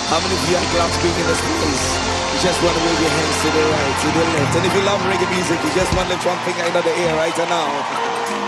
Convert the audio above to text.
How many of you are glad to be in this place? You just want to wave your hands to the right, to the left. And if you love reggae music, you just want to lift one finger into the air right now.